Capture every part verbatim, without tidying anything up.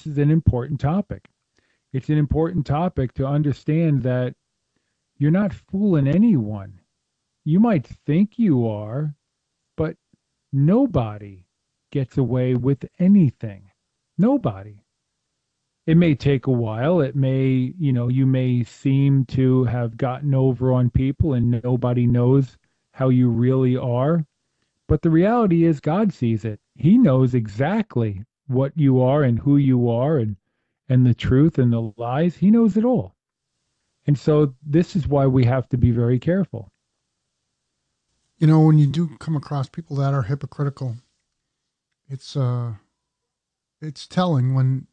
this is an important topic. It's an important topic to understand that you're not fooling anyone. You might think you are, but nobody gets away with anything. Nobody. It may take a while. It may, you know, you may seem to have gotten over on people and nobody knows how you really are. But the reality is, God sees it. He knows exactly what you are and who you are and, and the truth and the lies. He knows it all. And so this is why we have to be very careful. You know, when you do come across people that are hypocritical, it's uh, it's telling when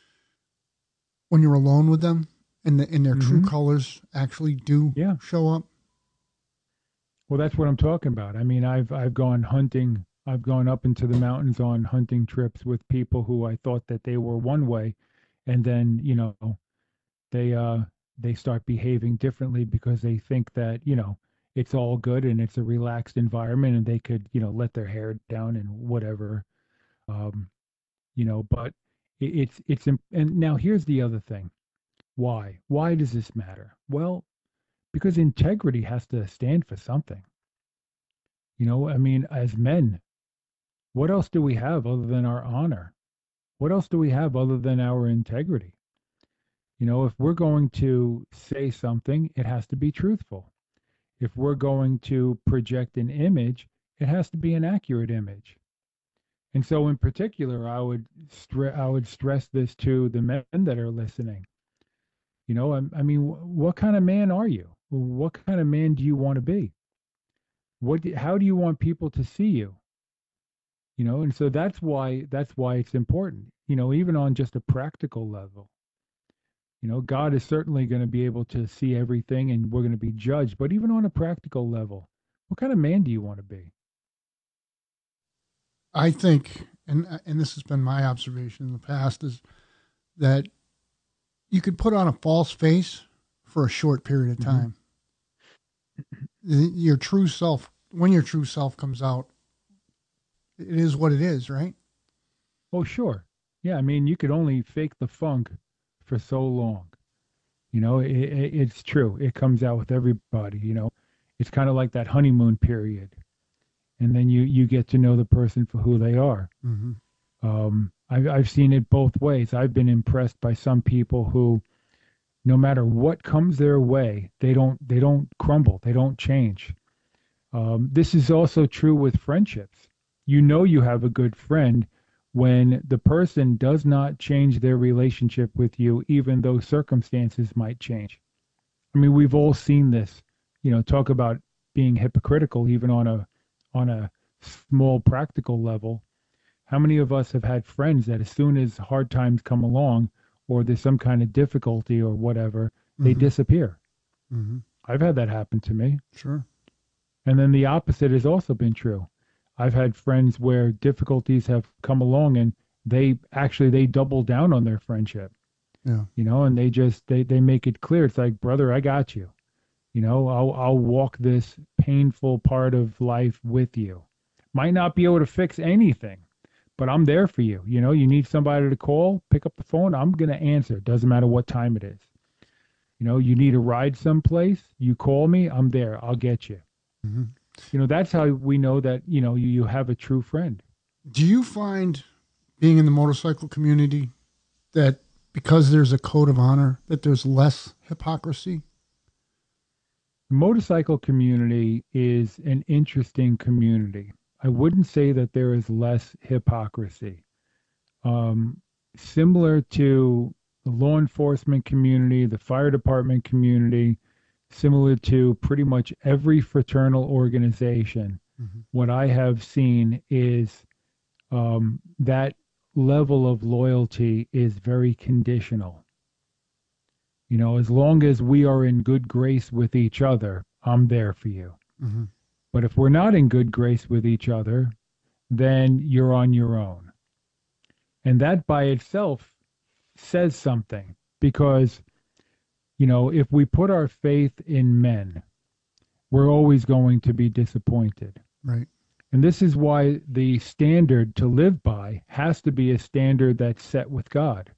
when you're alone with them and the, and their true hmm colors actually do Yeah. show up. Well, that's what I'm talking about. I mean, I've I've gone hunting. I've gone up into the mountains on hunting trips with people who I thought that they were one way, and then you know they uh they start behaving differently because they think that you know it's all good and it's a relaxed environment and they could you know let their hair down and whatever. Um, you know, but it, it's it's im- and now here's the other thing. Why? Why does this matter? Well, because integrity has to stand for something. You know, I mean, as men, what else do we have other than our honor? What else do we have other than our integrity? You know, if we're going to say something, it has to be truthful. If we're going to project an image, it has to be an accurate image. And so, in particular, I would stre- I would stress this to the men that are listening. You know, I, I mean, wh- what kind of man are you? What kind of man do you want to be? What? Do, how do you want people to see you? You know, and so that's why that's why it's important. You know, even on just a practical level. You know, God is certainly going to be able to see everything, and we're going to be judged. But even on a practical level, what kind of man do you want to be? I think, and and this has been my observation in the past, is that you could put on a false face for a short period of hmm time. Your true self, when your true self comes out, it is what it is, right? Oh, sure. Yeah, I mean, you could only fake the funk for so long. You know, it, it, it's true. It comes out with everybody. You know, it's kind of like that honeymoon period, and then you you get to know the person for who they are. Mm-hmm. Um, I've I've seen it both ways. I've been impressed by some people who, no matter what comes their way, they don't they don't crumble. They don't change. Um, this is also true with friendships. You know you have a good friend when the person does not change their relationship with you, even though circumstances might change. I mean, we've all seen this. You know, talk about being hypocritical, even on a on a small practical level. How many of us have had friends that as soon as hard times come along, or there's some kind of difficulty or whatever, they Mm-hmm. disappear? Mm-hmm. I've had that happen to me. Sure. And then the opposite has also been true. I've had friends where difficulties have come along and they actually they double down on their friendship, Yeah. you know, and they just they they make it clear. It's like, brother, I got you. You know, I'll I'll walk this painful part of life with you. Might not be able to fix anything, but I'm there for you. You know, you need somebody to call, pick up the phone, I'm gonna answer. Doesn't matter what time it is. You know, you need a ride someplace, you call me, I'm there. I'll get you. Mm-hmm. You know, that's how we know that, you know, you, you have a true friend. Do you find being in the motorcycle community that because there's a code of honor, that there's less hypocrisy? The motorcycle community is an interesting community. I wouldn't say that there is less hypocrisy. Um, Similar to the law enforcement community, the fire department community, similar to pretty much every fraternal organization, Mm-hmm. what I have seen is um, that level of loyalty is very conditional. You know, as long as we are in good grace with each other, I'm there for you. Mm-hmm. But if we're not in good grace with each other, then you're on your own. And that by itself says something because, you know, if we put our faith in men, we're always going to be disappointed. Right. And this is why the standard to live by has to be a standard that's set with God.